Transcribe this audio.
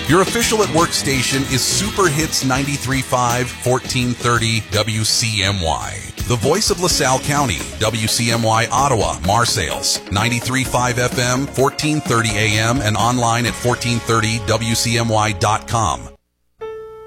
Your official at work station is Super Hits 93.5, 1430 WCMY. The voice of LaSalle County, WCMY Ottawa, Marseilles, 93.5 FM, 1430 AM, and online at 1430WCMY.com.